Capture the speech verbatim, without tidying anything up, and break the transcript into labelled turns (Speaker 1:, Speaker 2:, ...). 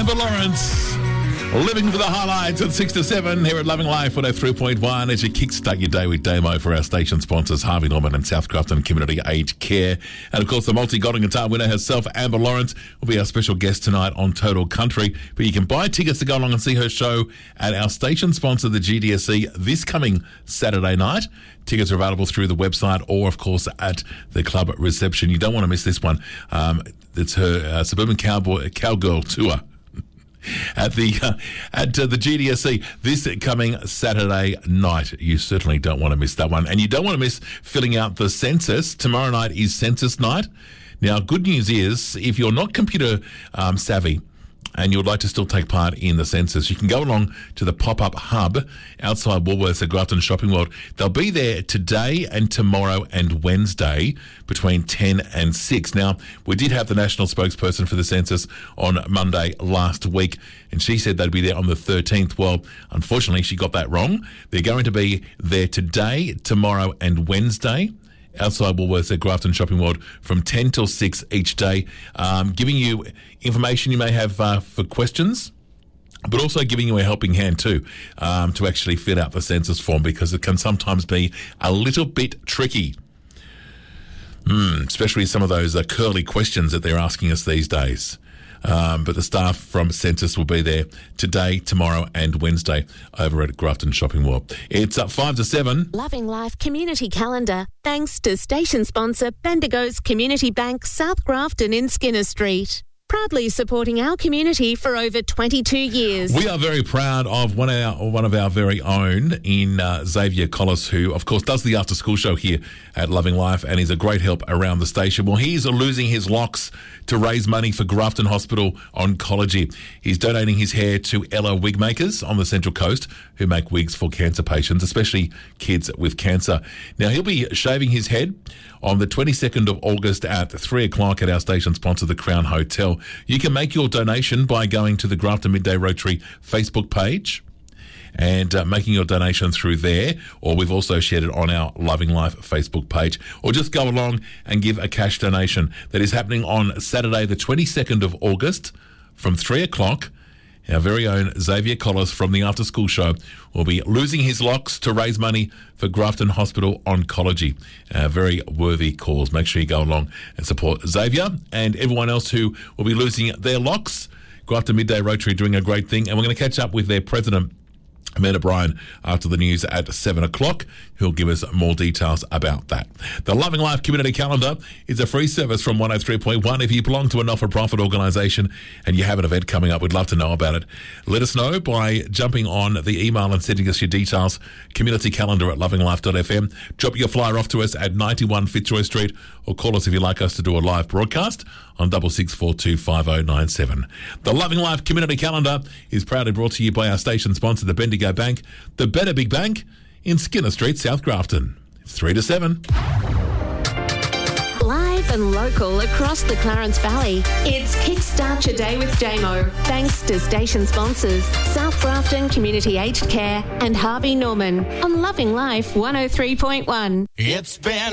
Speaker 1: Amber Lawrence. Living for the highlights at six to seven here at Loving Life one oh three point one as you kickstart your day with Damo for our station sponsors Harvey Norman and South Grafton Community Aged Care. And of course, the multi-golden guitar winner herself, Amber Lawrence, will be our special guest tonight on Total Country. But you can buy tickets to go along and see her show at our station sponsor, the G D S C, this coming Saturday night. Tickets are available through the website or, of course, at the club reception. You don't want to miss this one. Um, it's her uh, Suburban Cowboy Cowgirl Tour. At the uh, at uh, the G D S C this coming Saturday night. You certainly don't want to miss that one. And you don't want to miss filling out the census. Tomorrow night is census night. Now, good news is, if you're not computer um, savvy and you would like to still take part in the census, you can go along to the pop-up hub outside Woolworths at Grafton Shopping World. They'll be there today and tomorrow and Wednesday between ten and six. Now, we did have the national spokesperson for the census on Monday last week, and she said they'd be there on the thirteenth. Well, unfortunately, she got that wrong. They're going to be there today, tomorrow and Wednesday outside Woolworths at Grafton Shopping World from ten till six each day, um, giving you information you may have uh, for questions, but also giving you a helping hand too, um, to actually fill out the census form, because it can sometimes be a little bit tricky, mm, especially some of those uh, curly questions that they're asking us these days. Um, but the staff from Census will be there today, tomorrow and Wednesday over at Grafton Shopping World. It's up five to seven.
Speaker 2: Loving Life Community Calendar, thanks to station sponsor Bendigo's Community Bank, South Grafton in Skinner Street. Proudly supporting our community for over twenty-two years.
Speaker 1: We are very proud of one of our, one of our very own in uh, Xavier Collis, who, of course, does the after-school show here at Loving Life and is a great help around the station. Well, he's losing his locks to raise money for Grafton Hospital Oncology. He's donating his hair to Ella Wigmakers on the Central Coast, who make wigs for cancer patients, especially kids with cancer. Now, he'll be shaving his head on the twenty-second of August at three o'clock at our station sponsor, the Crown Hotel. You can make your donation by going to the Grafton Midday Rotary Facebook page and uh, making your donation through there, or we've also shared it on our Loving Life Facebook page, or just go along and give a cash donation. That is happening on Saturday the twenty-second of August from three o'clock. Our very own Xavier Collis from the After School Show will be losing his locks to raise money for Grafton Hospital Oncology. A very worthy cause. Make sure you go along and support Xavier and everyone else who will be losing their locks. Grafton Midday Rotary doing a great thing, and we're going to catch up with their president, Amanda Bryan, after the news at seven o'clock, who'll give us more details about that. The Loving Life Community Calendar is a free service from one oh three point one. If you belong to a not-for-profit organisation and you have an event coming up, we'd love to know about it. Let us know by jumping on the email and sending us your details, community calendar at loving life dot f m. Drop your flyer off to us at ninety-one Fitzroy Street, or call us if you'd like us to do a live broadcast on double six four two five oh nine seven. The Loving Life Community Calendar is proudly brought to you by our station sponsor, the Bendigo Bank, the Better Big Bank in Skinner Street, South Grafton. It's three to seven.
Speaker 2: Live and local across the Clarence Valley, it's Kickstart Your Day with Damo, thanks to station sponsors South Grafton Community Aged Care and Harvey Norman on Loving Life one oh three point one.
Speaker 3: It's been